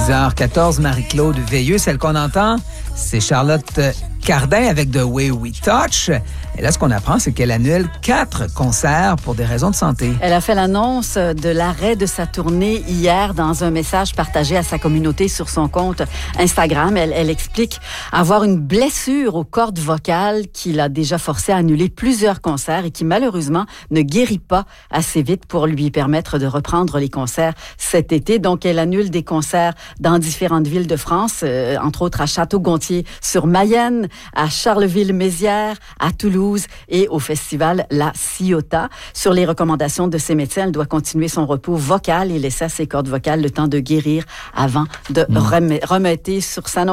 6h14, Marie-Claude Veilleux. Celle qu'on entend, c'est Charlotte Cardin avec The Way We Touch. Et là, ce qu'on apprend, c'est qu'elle annule 4 concerts pour des raisons de santé. Elle a fait l'annonce de l'arrêt de sa tournée hier dans un message partagé à sa communauté sur son compte Instagram. Elle explique avoir une blessure aux cordes vocales qui l'a déjà forcée à annuler plusieurs concerts et qui, malheureusement, ne guérit pas assez vite pour lui permettre de reprendre les concerts cet été. Donc, elle annule des concerts dans différentes villes de France, entre autres à Château-Gontier-sur-Mayenne, à Charleville-Mézières, à Toulouse et au festival La Ciotat. Sur les recommandations de ses médecins, elle doit continuer son repos vocal et laisser à ses cordes vocales le temps de guérir avant de remonter sur scène.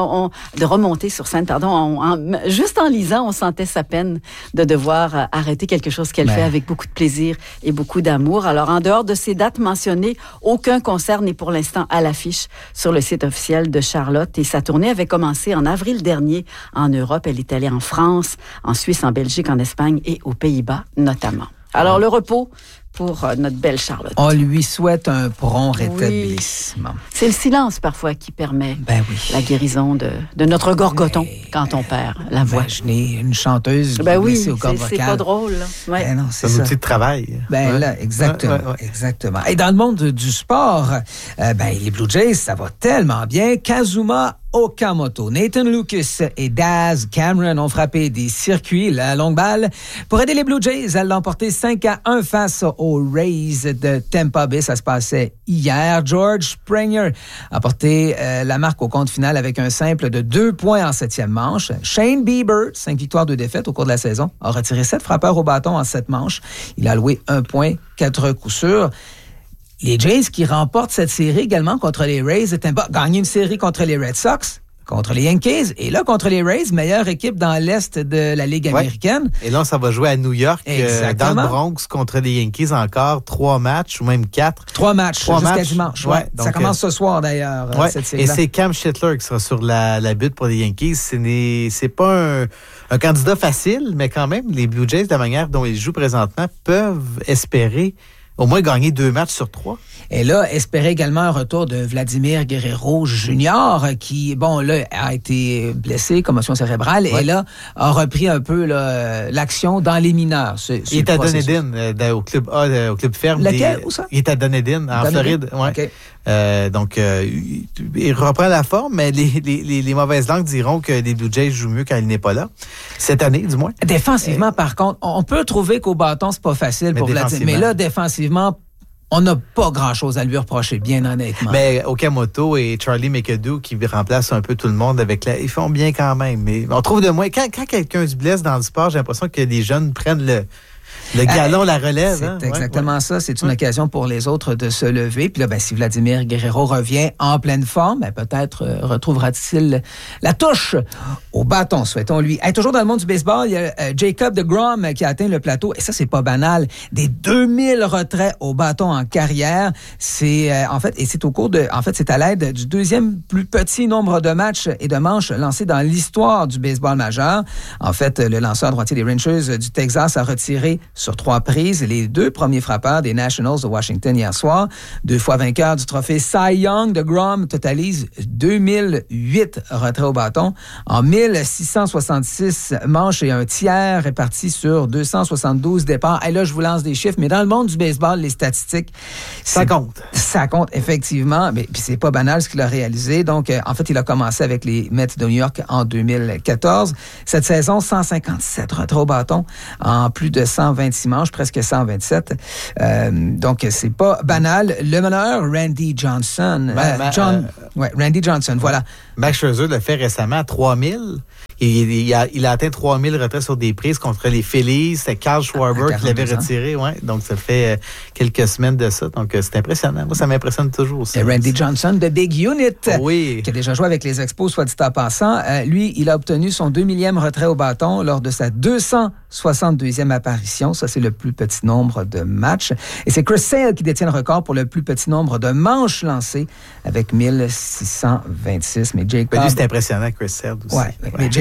Juste en lisant, on sentait sa peine de devoir arrêter quelque chose qu'elle fait avec beaucoup de plaisir et beaucoup d'amour. Alors, en dehors de ces dates mentionnées, aucun concert n'est pour l'instant à l'affiche sur le site officiel de Charlotte. Et sa tournée avait commencé en avril dernier en Europe. Elle est allée en France, en Suisse, en Belgique, en Espagne et aux Pays-Bas notamment. Alors, le repos pour notre belle Charlotte. On lui souhaite un prompt rétablissement. Oui. C'est le silence parfois qui permet la guérison de notre gorgoton quand on perd la voix. Imaginez une chanteuse blessée aux cordes vocales. C'est pas drôle. Ouais. Non, c'est un outil de travail. Là, exactement. Exactement. Et dans le monde du sport, les Blue Jays, ça va tellement bien. Kazuma Okamoto, Nathan Lucas et Daz Cameron ont frappé des circuits, la longue balle, pour aider les Blue Jays à l'emporter 5-1 face aux Rays de Tampa Bay. Ça se passait hier. George Springer a porté la marque au compte final avec un simple de 2 points en 7e manche. Shane Bieber, 5 victoires, 2 défaites au cours de la saison, a retiré 7 frappeurs au bâton en 7 manches. Il a alloué 1 point, 4 coups sûrs. Les Jays qui remportent cette série également contre les Rays de Tampa, gagné une série contre les Red Sox, contre les Yankees, et là, contre les Rays, meilleure équipe dans l'Est de la Ligue américaine. Et là, ça va jouer à New York, dans le Bronx, contre les Yankees encore. 3 matchs, ou même 4. 3 matchs, jusqu'à dimanche. Donc, ça commence ce soir, d'ailleurs, cette série-là. Et c'est Cam Schittler qui sera sur la butte pour les Yankees. C'est pas un candidat facile, mais quand même, les Blue Jays, de la manière dont ils jouent présentement, peuvent espérer au moins gagner 2 matchs sur 3. Et là, espérer également un retour de Vladimir Guerrero Jr., qui, a été blessé, commotion cérébrale, et là, a repris un peu l'action dans les mineurs. Il est à Dunedin, au club A, au club ferme. Lequel, où ça? Il est à Dunedin, en Floride. Ouais. Okay. Il reprend la forme, mais les mauvaises langues diront que les Blue Jays jouent mieux quand il n'est pas là. Cette année, du moins. Défensivement, par contre, on peut trouver qu'au bâton, c'est pas facile pour Vladimir. Mais là, défensivement, on n'a pas grand-chose à lui reprocher, bien honnêtement. Mais Okamoto et Charlie McAdoo qui remplacent un peu tout le monde ils font bien quand même. Mais on trouve de moins. Quand quelqu'un se blesse dans le sport, j'ai l'impression que les jeunes prennent le galon, la relève. C'est exactement ça. C'est une occasion pour les autres de se lever. Puis là, si Vladimir Guerrero revient en pleine forme, peut-être retrouvera-t-il la touche au bâton, souhaitons-lui. Toujours dans le monde du baseball, il y a Jacob deGrom qui a atteint le plateau. Et ça, c'est pas banal. Des 2000 retraits au bâton en carrière. C'est c'est à l'aide du 2e plus petit nombre de matchs et de manches lancés dans l'histoire du baseball majeur. En fait, le lanceur droitier des Rangers du Texas a retiré sur 3 prises les 2 premiers frappeurs des Nationals de Washington hier soir. 2 fois vainqueur du trophée Cy Young, deGrom totalise 2008 retraits au bâton en 1666 manches et un tiers répartis sur 272 départs. Et là, je vous lance des chiffres, mais dans le monde du baseball, les statistiques... Ça compte. Ça compte, effectivement. Mais puis c'est pas banal ce qu'il a réalisé. Donc, en fait, il a commencé avec les Mets de New York en 2014. Cette saison, 157 retraits au bâton en plus de 126 manches, presque 127. Donc, c'est pas banal. Le meneur, Randy Johnson. Randy Johnson, voilà. Max Scherzer l'a fait récemment à 3000. Il a atteint 3000 retraits sur des prises contre les Phillies. C'est Carl Schwarber qui l'avait retiré. Ouais. Donc, ça fait quelques semaines de ça. Donc, c'est impressionnant. Moi, ça m'impressionne toujours. Ça. Et Randy Johnson de Big Unit, qui a déjà joué avec les Expos, soit dit en passant. Lui, il a obtenu son 2000e retrait au bâton lors de sa 262e apparition. Ça, c'est le plus petit nombre de matchs. Et c'est Chris Sale qui détient le record pour le plus petit nombre de manches lancées avec 1626. Mais Jacob... lui, c'est impressionnant, Chris Sale aussi. Mais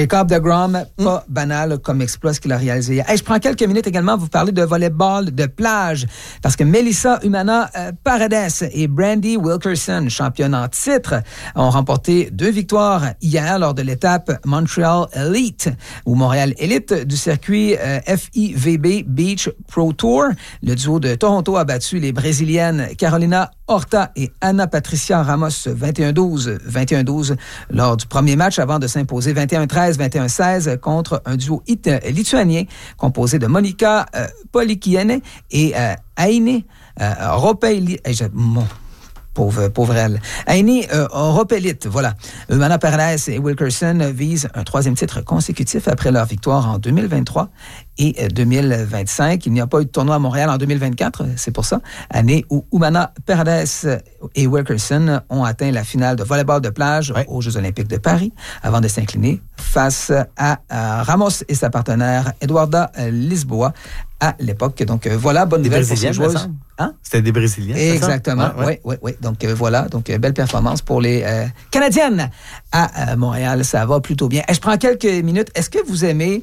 Jacob deGrom, pas banal comme exploit ce qu'il a réalisé hier. Hey, je prends quelques minutes également pour vous parler de volleyball de plage, parce que Melissa Umana Paredes et Brandy Wilkerson, championnes en titre, ont remporté 2 victoires hier lors de l'étape Montreal Elite, ou Montréal Elite du circuit FIVB Beach Pro Tour. Le duo de Toronto a battu les Brésiliennes Carolina Horta et Anna Patricia Ramos 21-12, 21-12 lors du premier match avant de s'imposer 21-13, 21-16 contre un duo lituanien composé de Monika Polikiene et Aine Ropeli. Pauvre elle. Aine Ropelit, voilà. Umana Paredes et Wilkerson visent un 3e titre consécutif après leur victoire en 2023 et 2025. Il n'y a pas eu de tournoi à Montréal en 2024, c'est pour ça. Année où Umana Paredes et Wilkerson ont atteint la finale de volleyball de plage aux Jeux olympiques de Paris avant de s'incliner face à Ramos et sa partenaire Eduarda Lisboa à l'époque. Donc voilà, bonne nouvelle pour ces joueuses. Hein? C'était des Brésiliens, exactement, oui. Donc voilà, belle performance pour les Canadiennes à Montréal. Ça va plutôt bien. Je prends quelques minutes. Est-ce que vous aimez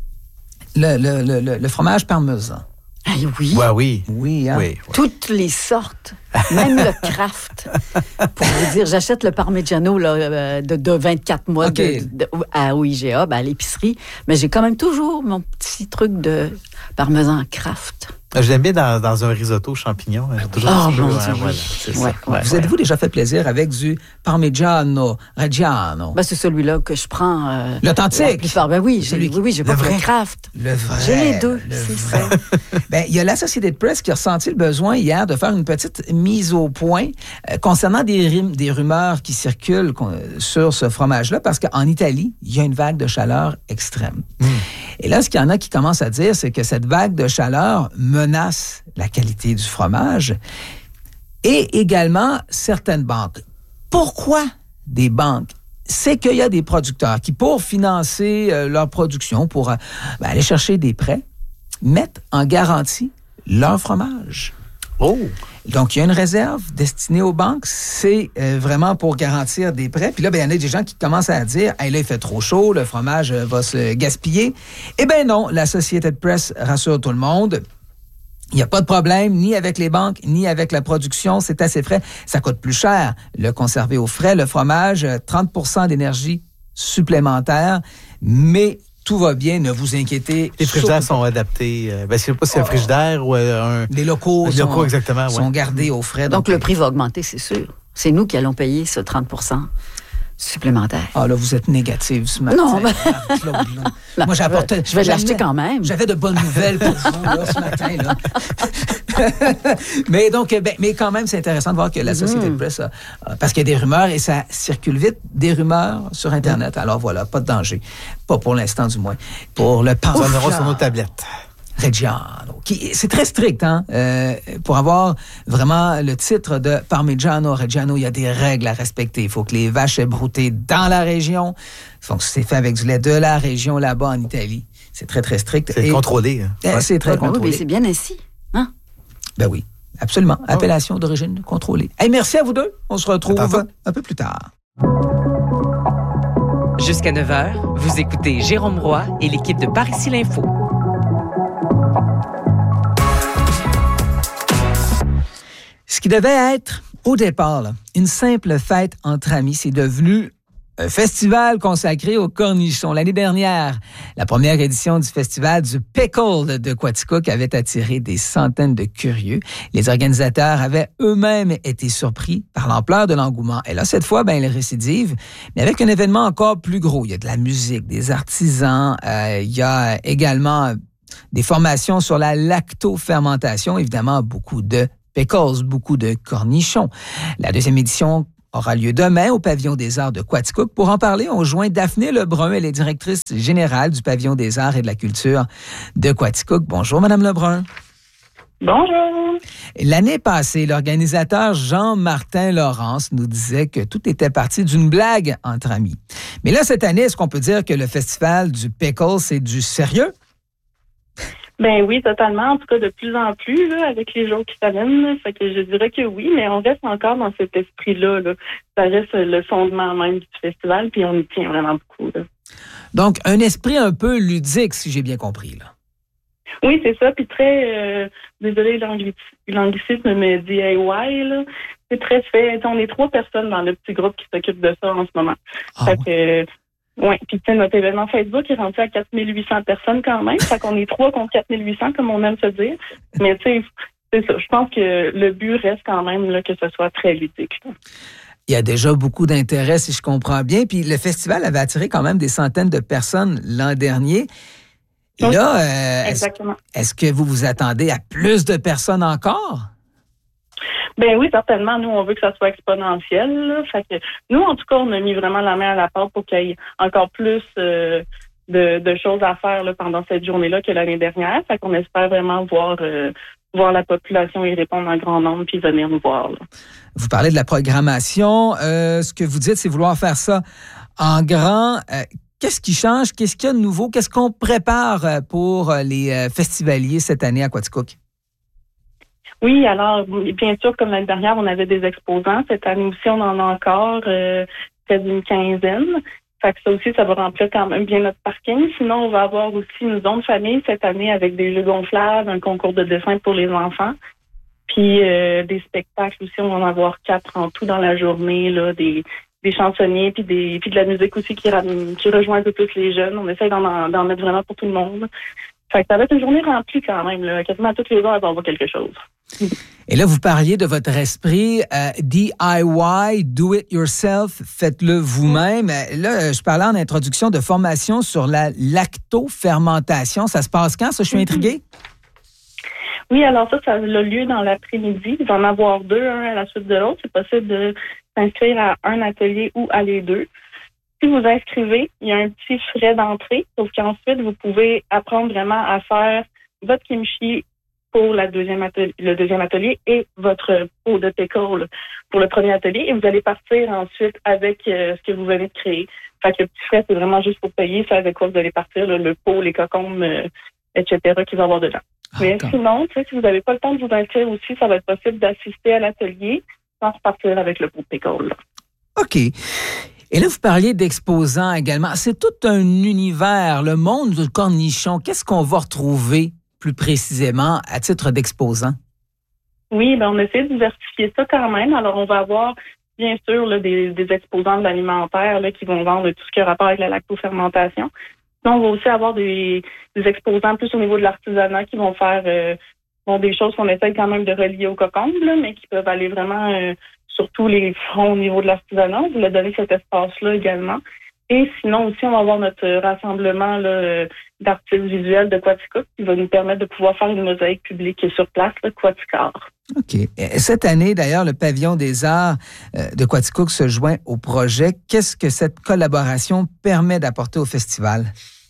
le fromage parmesan? Ah, oui. Ouais, oui. Oui, hein? Oui. Toutes les sortes, même le Kraft. Pour vous dire, j'achète le Parmigiano là, de 24 mois à IGA, à l'épicerie, mais j'ai quand même toujours mon petit truc de parmesan Kraft. Je l'aime bien dans un risotto champignon. Vous êtes-vous déjà fait plaisir avec du Parmigiano Reggiano? C'est celui-là que je prends. L'authentique? Oui, j'ai pas fait le Kraft. Le vrai. J'ai les deux, c'est ça. Il y a l'Associated Press qui a ressenti le besoin hier de faire une petite mise au point concernant des rumeurs qui circulent sur ce fromage-là, parce qu'en Italie, il y a une vague de chaleur extrême. Et là, ce qu'il y en a qui commencent à dire, c'est que cette vague de chaleur menace la qualité du fromage et également certaines banques. Pourquoi des banques? C'est qu'il y a des producteurs qui, pour financer leur production, pour aller chercher des prêts, mettent en garantie leur fromage. Oh! Donc, il y a une réserve destinée aux banques. C'est vraiment pour garantir des prêts. Puis là, il y en a des gens qui commencent à dire « Hey, là, il fait trop chaud, le fromage va se gaspiller. » Eh bien non, la Associated Press rassure tout le monde. Il n'y a pas de problème, ni avec les banques, ni avec la production. C'est assez frais. Ça coûte plus cher. Le conserver au frais, le fromage, 30% d'énergie supplémentaire, mais tout va bien, ne vous inquiétez. Les frigidaires sont adaptés. Je ne sais pas si c'est un frigidaire ou un... Les locaux exactement, sont gardés au frais. Donc le prix va augmenter, c'est sûr. C'est nous qui allons payer ce 30% supplémentaire. Ah là, vous êtes négative ce matin. Non, Claude, moi, je vais l'acheter quand même. J'avais de bonnes nouvelles pour vous là, ce matin. Là. Mais quand même, c'est intéressant de voir que la Société de Presse parce qu'il y a des rumeurs et ça circule vite, des rumeurs sur Internet. Alors voilà, pas de danger. Pas pour l'instant, du moins. Pour le Parmigiano sur nos tablettes. Reggiano. C'est très strict, hein? Pour avoir vraiment le titre de Parmigiano Reggiano, il y a des règles à respecter. Il faut que les vaches aient brouté dans la région. Donc, c'est fait avec du lait de la région là-bas en Italie. C'est très, très strict. C'est contrôlé. C'est très contrôlé. Oui, c'est bien ainsi. Hein? Ben oui, absolument. Appellation d'origine contrôlée. Hey, merci à vous deux. On se retrouve un peu plus tard. Jusqu'à 9h, vous écoutez Jérôme Roy et l'équipe de Par ici l'Info. Ce qui devait être, au départ, une simple fête entre amis, c'est devenu un festival consacré aux cornichons. L'année dernière, la première édition du festival du Pickle de Quaticook avait attiré des centaines de curieux. Les organisateurs avaient eux-mêmes été surpris par l'ampleur de l'engouement. Et là, cette fois, il récidive, mais avec un événement encore plus gros. Il y a de la musique, des artisans, il y a également des formations sur la lactofermentation, évidemment beaucoup de pickles, beaucoup de cornichons. La deuxième édition aura lieu demain au Pavillon des Arts de Quaticook. Pour en parler, on joint Daphné Lebrun, elle est directrice générale du Pavillon des Arts et de la Culture de Quaticook. Bonjour, Madame Lebrun. Bonjour. L'année passée, l'organisateur Jean-Martin Laurence nous disait que tout était parti d'une blague entre amis. Mais là, cette année, est-ce qu'on peut dire que le festival du pickle, c'est du sérieux? Ben oui, totalement. En tout cas, de plus en plus, là, avec les jours qui s'amènent. Là. Fait que je dirais que oui, mais on reste encore dans cet esprit-là. Là. Ça reste le fondement même du festival, puis on y tient vraiment beaucoup. Là. Donc, un esprit un peu ludique, si j'ai bien compris, là. Oui, c'est ça. Puis très, désolé, l'anglicisme, mais DIY, là. C'est très fait. On est 3 personnes dans le petit groupe qui s'occupe de ça en ce moment. Fait que, oui, puis notre événement Facebook est rendu à 4800 personnes quand même. Fait qu'on est 3 contre 4800, comme on aime se dire. Mais tu sais, c'est ça. Je pense que le but reste quand même là, que ce soit très ludique. Là. Il y a déjà beaucoup d'intérêt, si je comprends bien. Puis le festival avait attiré quand même des centaines de personnes l'an dernier. Oui, là, exactement. Est-ce que vous vous attendez à plus de personnes encore? Ben oui, certainement. Nous, on veut que ça soit exponentiel. Là. Fait que nous, en tout cas, on a mis vraiment la main à la porte pour qu'il y ait encore plus de choses à faire là, pendant cette journée-là que l'année dernière. Fait qu'on espère vraiment voir la population y répondre en grand nombre puis venir nous voir. Là. Vous parlez de la programmation. Ce que vous dites, c'est vouloir faire ça en grand. Qu'est-ce qui change? Qu'est-ce qu'il y a de nouveau? Qu'est-ce qu'on prépare pour les festivaliers cette année à Quaticook? Oui, alors, bien sûr, comme l'année dernière, on avait des exposants. Cette année aussi, on en a encore près d'une quinzaine. Fait que ça aussi, ça va remplir quand même bien notre parking. Sinon, on va avoir aussi une zone famille cette année avec des jeux gonflables, un concours de dessin pour les enfants. Puis des spectacles aussi, on va en avoir 4 en tout dans la journée, là, des chansonniers, puis de la musique aussi qui rejoint un peu plus les jeunes. On essaie d'en mettre vraiment pour tout le monde. Fait que ça va être une journée remplie quand même. Là. Quasiment toutes les heures, on va avoir quelque chose. Et là, vous parliez de votre esprit DIY, do it yourself, faites-le vous-même. Là, je parlais en introduction de formation sur la lactofermentation. Ça se passe quand, ça? Je suis intriguée. Oui, alors ça a lieu dans l'après-midi. Il va en avoir 2, un à la suite de l'autre. C'est possible de s'inscrire à un atelier ou à les 2. Si vous inscrivez, il y a un petit frais d'entrée, sauf qu'ensuite, vous pouvez apprendre vraiment à faire votre kimchi pour le deuxième atelier et votre pot de pickle pour le premier atelier. Et vous allez partir ensuite avec ce que vous venez de créer. Fait que le petit frais, c'est vraiment juste pour payer. C'est avec quoi vous allez partir, le pot, les cocombes, etc. qu'il va y avoir dedans. Mais sinon, si vous n'avez pas le temps de vous inscrire aussi, ça va être possible d'assister à l'atelier sans repartir avec le pot de pickle. Là. OK. Et là, vous parliez d'exposants également. C'est tout un univers, le monde du cornichon. Qu'est-ce qu'on va retrouver plus précisément à titre d'exposant? Oui, on essaie de diversifier ça quand même. Alors, on va avoir, bien sûr, là, des exposants de l'alimentaire là, qui vont vendre tout ce qui a rapport avec la lactofermentation. Sinon, on va aussi avoir des exposants plus au niveau de l'artisanat qui vont faire des choses qu'on essaie quand même de relier au cocombe, là, mais qui peuvent aller vraiment sur tous les fronts au niveau de l'artisanat. On voulait donner cet espace-là également. Et sinon aussi, on va avoir notre rassemblement là, d'artistes visuels de Quaticook qui va nous permettre de pouvoir faire une mosaïque publique sur place, le Quaticart. OK. Cette année, d'ailleurs, le Pavillon des Arts de Quaticook se joint au projet. Qu'est-ce que cette collaboration permet d'apporter au festival?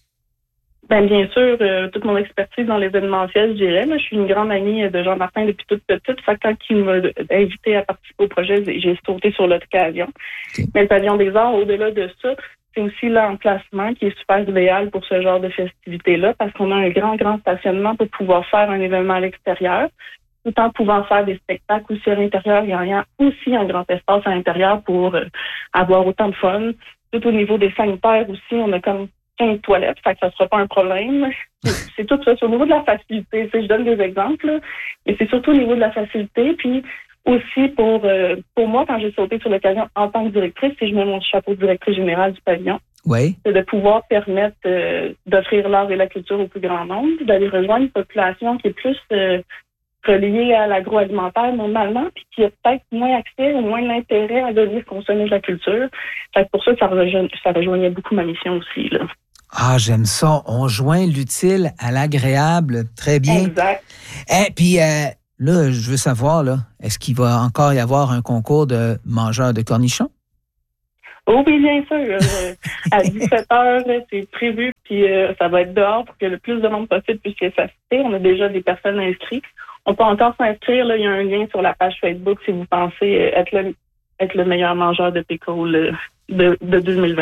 Bien sûr, toute mon expertise dans l'événementiel, je dirais. Là, je suis une grande amie de Jean-Martin depuis toute petite. Fait que quand il m'a invité à participer au projet, j'ai sauté sur l'occasion. Okay. Mais le Pavillon des Arts, au-delà de ça, c'est aussi l'emplacement qui est super idéal pour ce genre de festivités-là parce qu'on a un grand stationnement pour pouvoir faire un événement à l'extérieur, tout en pouvant faire des spectacles aussi à l'intérieur. Il y a aussi un grand espace à l'intérieur pour avoir autant de fun. Tout au niveau des sanitaires aussi, on a comme 15 toilettes, fait que ça ne sera pas un problème. C'est tout ça. C'est au niveau de la facilité. Je donne des exemples, là, mais c'est surtout au niveau de la facilité. Puis aussi pour moi, quand j'ai sauté sur l'occasion en tant que directrice, si je mets mon chapeau de directrice générale du pavillon, oui, c'est de pouvoir permettre d'offrir l'art et la culture au plus grand nombre, puis d'aller rejoindre une population qui est plus reliée à l'agroalimentaire normalement, puis qui a peut-être moins accès ou moins l'intérêt à venir consommer de la culture. Fait que pour ça rejoignait beaucoup ma mission aussi, là. Ah, j'aime ça. On joint l'utile à l'agréable. Très bien. Exact. Et puis, là, je veux savoir, là, est-ce qu'il va encore y avoir un concours de mangeurs de cornichons? Oh oui, bien sûr. À 17h, c'est prévu, puis ça va être dehors pour que le plus de monde possible puisse s'assister. On a déjà des personnes inscrites. On peut encore s'inscrire. Là, il y a un lien sur la page Facebook si vous pensez être le meilleur mangeur de pickle de 2020.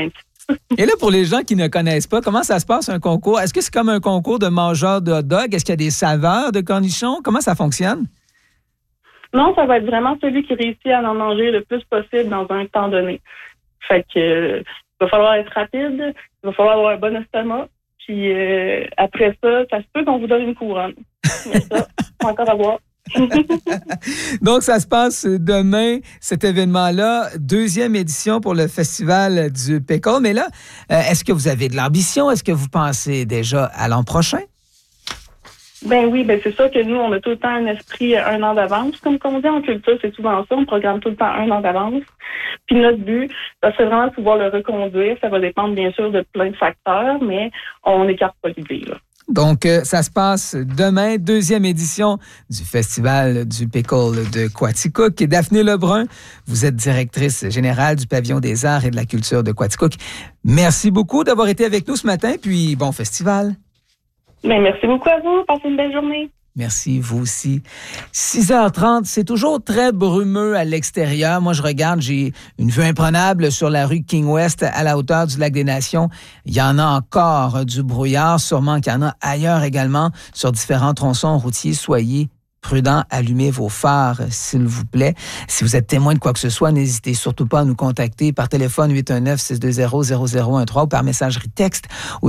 Et là, pour les gens qui ne connaissent pas, comment ça se passe un concours? Est-ce que c'est comme un concours de mangeurs de hot dog? Est-ce qu'il y a des saveurs de cornichons? Comment ça fonctionne? Non, ça va être vraiment celui qui réussit à en manger le plus possible dans un temps donné. Fait que il va falloir être rapide, il va falloir avoir un bon estomac, puis après ça se peut qu'on vous donne une couronne. Mais ça, faut encore à voir. Donc, ça se passe demain, cet événement-là, 2e édition pour le Festival du Pickle. Mais là, est-ce que vous avez de l'ambition? Est-ce que vous pensez déjà à l'an prochain? Ben oui, c'est sûr que nous, on a tout le temps un esprit 1 an d'avance. Comme on dit en culture, c'est souvent ça. On programme tout le temps 1 an d'avance. Puis notre but, c'est vraiment de pouvoir le reconduire. Ça va dépendre, bien sûr, de plein de facteurs, mais on n'écarte pas l'idée, là. Donc, ça se passe demain, 2e édition du Festival du Pickle de Quaticook. Et Daphné Lebrun, vous êtes directrice générale du Pavillon des arts et de la culture de Quaticook. Merci beaucoup d'avoir été avec nous ce matin, puis bon festival. Merci beaucoup à vous. Passez une belle journée. Merci, vous aussi. 6h30, c'est toujours très brumeux à l'extérieur. Moi, je regarde, j'ai une vue imprenable sur la rue King West à la hauteur du Lac des Nations. Il y en a encore du brouillard, sûrement qu'il y en a ailleurs également sur différents tronçons routiers. Soyez prudents, allumez vos phares, s'il vous plaît. Si vous êtes témoin de quoi que ce soit, n'hésitez surtout pas à nous contacter par téléphone 819-620-0013 ou par messagerie texte au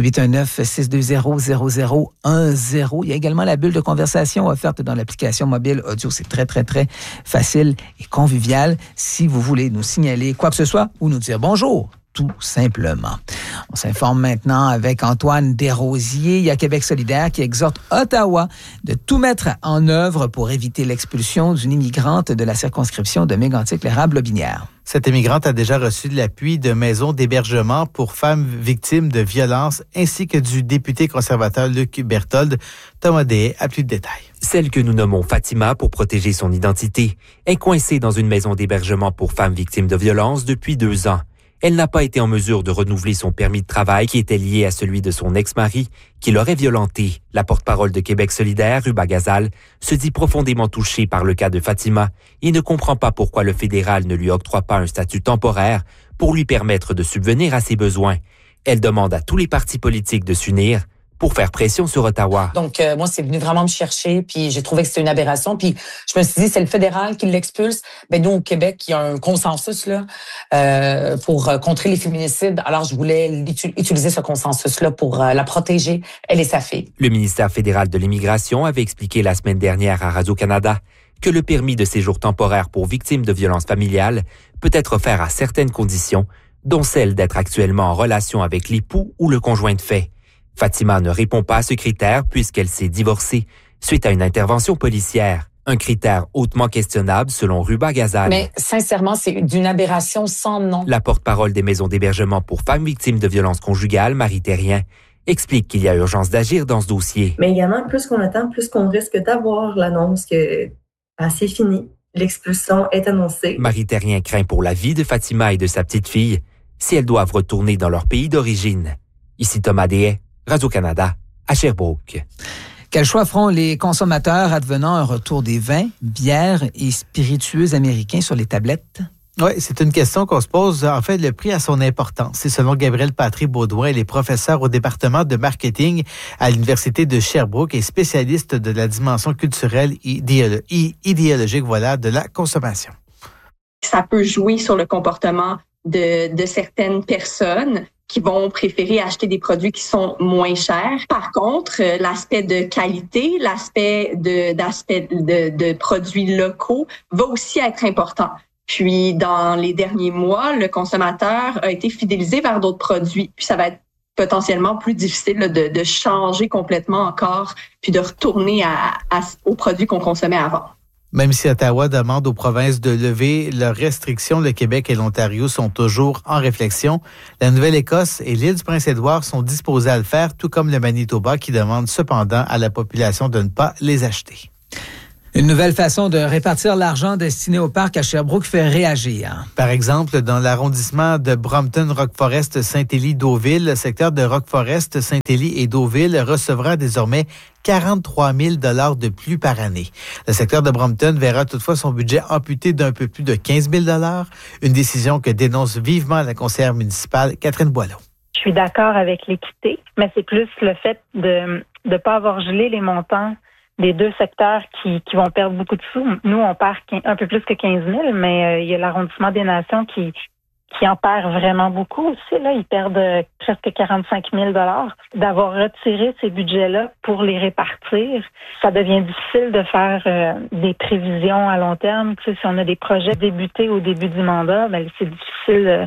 819-620-0010. Il y a également la bulle de conversation offerte dans l'application mobile audio. C'est très, très, très facile et convivial si vous voulez nous signaler quoi que ce soit ou nous dire bonjour. Tout simplement. On s'informe maintenant avec Antoine Desrosiers. Il y a Québec solidaire qui exhorte Ottawa de tout mettre en œuvre pour éviter l'expulsion d'une immigrante de la circonscription de Mégantic-l'Érable-Lobinière. Cette immigrante a déjà reçu de l'appui de maisons d'hébergement pour femmes victimes de violences ainsi que du député conservateur Luc Berthold. Thomas Deshaies a plus de détails. Celle que nous nommons Fatima pour protéger son identité est coincée dans une maison d'hébergement pour femmes victimes de violences depuis 2 ans. Elle n'a pas été en mesure de renouveler son permis de travail qui était lié à celui de son ex-mari qui l'aurait violentée. La porte-parole de Québec solidaire, Ruba Gazal, se dit profondément touchée par le cas de Fatima et ne comprend pas pourquoi le fédéral ne lui octroie pas un statut temporaire pour lui permettre de subvenir à ses besoins. Elle demande à tous les partis politiques de s'unir pour faire pression sur Ottawa. Donc, moi, c'est venu vraiment me chercher, puis j'ai trouvé que c'était une aberration. Puis je me suis dit, c'est le fédéral qui l'expulse. Nous, au Québec, il y a un consensus là pour contrer les féminicides. Alors, je voulais utiliser ce consensus-là pour la protéger, elle et sa fille. Le ministère fédéral de l'Immigration avait expliqué la semaine dernière à Radio-Canada que le permis de séjour temporaire pour victimes de violences familiales peut être offert à certaines conditions, dont celle d'être actuellement en relation avec l'époux ou le conjoint de fait. Fatima ne répond pas à ce critère puisqu'elle s'est divorcée suite à une intervention policière. Un critère hautement questionnable selon Ruba Gazal. Mais sincèrement, c'est d'une aberration sans nom. La porte-parole des maisons d'hébergement pour femmes victimes de violences conjugales, Marie Thérien, explique qu'il y a urgence d'agir dans ce dossier. Mais également, plus qu'on attend, plus qu'on risque d'avoir l'annonce que c'est fini. L'expulsion est annoncée. Marie Thérien craint pour la vie de Fatima et de sa petite fille si elles doivent retourner dans leur pays d'origine. Ici Thomas Deshaies, Radio-Canada, à Sherbrooke. Quel choix feront les consommateurs advenant un retour des vins, bières et spiritueux américains sur les tablettes? Oui, c'est une question qu'on se pose. En fait, le prix a son importance. C'est selon Gabriel Patry-Baudouin, elle est professeure au département de marketing à l'Université de Sherbrooke et spécialiste de la dimension culturelle et idéologique de la consommation. Ça peut jouer sur le comportement de certaines personnes qui vont préférer acheter des produits qui sont moins chers. Par contre, l'aspect de qualité, l'aspect de produits locaux va aussi être important. Puis, dans les derniers mois, le consommateur a été fidélisé vers d'autres produits. Puis, ça va être potentiellement plus difficile de changer complètement encore, puis de retourner aux produits qu'on consommait avant. Même si Ottawa demande aux provinces de lever leurs restrictions, le Québec et l'Ontario sont toujours en réflexion. La Nouvelle-Écosse et l'île du Prince-Édouard sont disposées à le faire, tout comme le Manitoba qui demande cependant à la population de ne pas les acheter. Une nouvelle façon de répartir l'argent destiné au parc à Sherbrooke fait réagir. Par exemple, dans l'arrondissement de Brompton, Rock-Forest, Saint-Élie-Deauville, le secteur de Rock-Forest, Saint-Élie et Deauville recevra désormais 43 000 $ de plus par année. Le secteur de Brompton verra toutefois son budget amputé d'un peu plus de 15 000 $, une décision que dénonce vivement la conseillère municipale Catherine Boileau. suis d'accord avec l'équité, mais c'est plus le fait de ne pas avoir gelé les montants des deux secteurs qui vont perdre beaucoup de sous. Nous, on perd un peu plus que 15 000, mais il y a l'arrondissement des Nations qui en perd vraiment beaucoup aussi. Là, ils perdent presque 45 000 $. D'avoir retiré ces budgets-là pour les répartir, ça devient difficile de faire des prévisions à long terme. Tu sais, si on a des projets débutés au début du mandat, ben, c'est difficile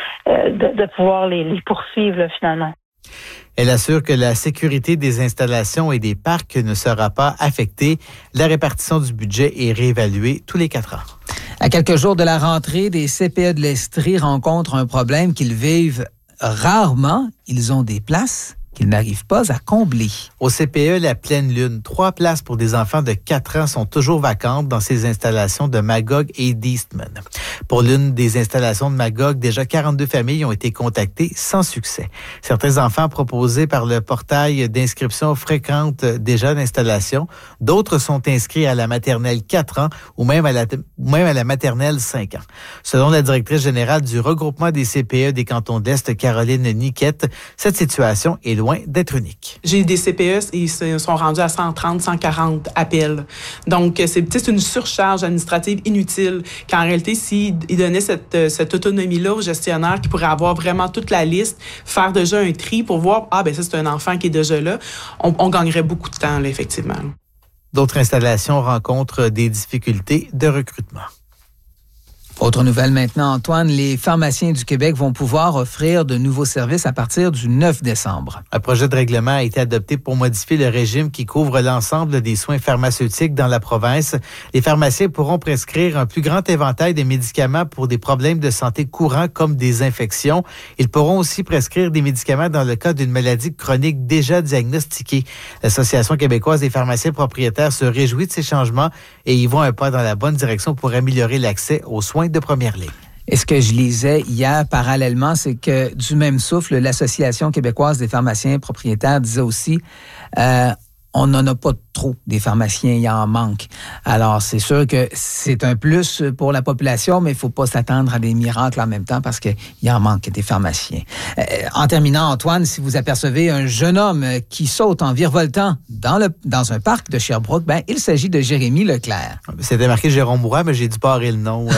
de pouvoir les poursuivre là, finalement. Elle assure que la sécurité des installations et des parcs ne sera pas affectée. La répartition du budget est réévaluée tous les 4 ans. À quelques jours de la rentrée, des CPE de l'Estrie rencontrent un problème qu'ils vivent rarement. Ils ont des places qu'ils n'arrivent pas à combler. Au CPE La Pleine Lune, 3 places pour des enfants de 4 ans sont toujours vacantes dans ces installations de Magog et d'Eastman. Pour l'une des installations de Magog, déjà 42 familles ont été contactées sans succès. Certains enfants proposés par le portail d'inscription fréquentent déjà l'installation. D'autres sont inscrits à la maternelle 4 ans ou même à la maternelle 5 ans. Selon la directrice générale du regroupement des CPE des cantons de l'Est, Caroline Niquette, cette situation est loin d'être unique. J'ai des CPE, ils sont rendus à 130, 140 appels. Donc, c'est une surcharge administrative inutile. Qu'en réalité, s'ils donnaient cette autonomie-là aux gestionnaires qui pourraient avoir vraiment toute la liste, faire déjà un tri pour voir, ça, c'est un enfant qui est déjà là, on gagnerait beaucoup de temps, là, effectivement. D'autres installations rencontrent des difficultés de recrutement. Autre nouvelle maintenant, Antoine, les pharmaciens du Québec vont pouvoir offrir de nouveaux services à partir du 9 décembre. Un projet de règlement a été adopté pour modifier le régime qui couvre l'ensemble des soins pharmaceutiques dans la province. Les pharmaciens pourront prescrire un plus grand éventail de médicaments pour des problèmes de santé courants comme des infections. Ils pourront aussi prescrire des médicaments dans le cas d'une maladie chronique déjà diagnostiquée. L'Association québécoise des pharmaciens propriétaires se réjouit de ces changements et y voit un pas dans la bonne direction pour améliorer l'accès aux soins de première ligne. Et ce que je lisais hier parallèlement, c'est que du même souffle, l'Association québécoise des pharmaciens propriétaires disait aussi on n'en a pas trop des pharmaciens, il en manque. Alors, c'est sûr que c'est un plus pour la population, mais il ne faut pas s'attendre à des miracles en même temps parce qu'il en manque des pharmaciens. En terminant, Antoine, si vous apercevez un jeune homme qui saute en virevoltant dans un parc de Sherbrooke, il s'agit de Jérémy Leclerc. C'était marqué Jérôme Roy, mais j'ai dû barrer le nom.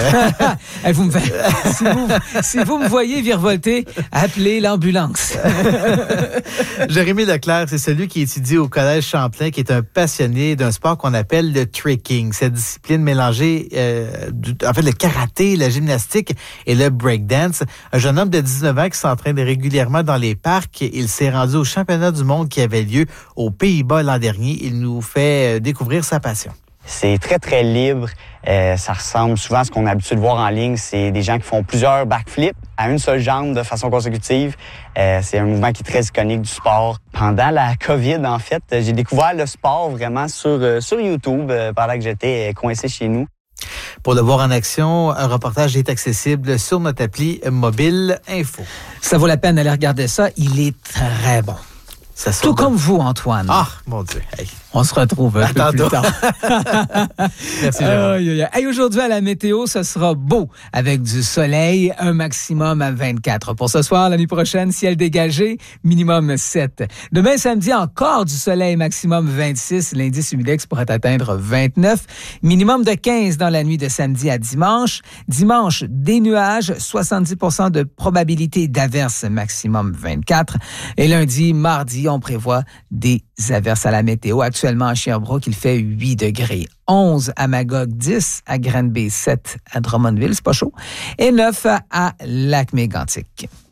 Si vous me voyez virevolter, appelez l'ambulance. Jérémy Leclerc, c'est celui qui étudie au Collège Champlain, qui est un passionné d'un sport qu'on appelle le trekking. Cette discipline mélangée, le karaté, la gymnastique et le breakdance. Un jeune homme de 19 ans qui s'entraîne régulièrement dans les parcs. Il s'est rendu au championnat du monde qui avait lieu aux Pays-Bas l'an dernier. Il nous fait découvrir sa passion. C'est très, très libre. Ça ressemble souvent à ce qu'on a l'habitude de voir en ligne. C'est des gens qui font plusieurs backflips à une seule jambe de façon consécutive. C'est un mouvement qui est très iconique du sport. Pendant la COVID, en fait, j'ai découvert le sport vraiment sur YouTube pendant que j'étais coincé chez nous. Pour le voir en action, un reportage est accessible sur notre appli Mobile Info. Ça vaut la peine d'aller regarder ça. Il est très bon. Tout comme vous, Antoine. Ah, mon Dieu. Hey. On se retrouve un peu plus tard. Merci, Jérôme. Hey, aujourd'hui, à la météo, ce sera beau avec du soleil, un maximum à 24. Pour ce soir, la nuit prochaine, ciel dégagé, minimum 7. Demain, samedi, encore du soleil, maximum 26. L'indice humidex pourrait atteindre 29. Minimum de 15 dans la nuit de samedi à dimanche. Dimanche, des nuages, 70% de probabilité d'averses, maximum 24. Et lundi, mardi, on prévoit des averses à la météo. Actuellement, à Sherbrooke, il fait 8 degrés. 11 à Magog, 10 à Granby, 7 à Drummondville, c'est pas chaud, et 9 à Lac-Mégantic.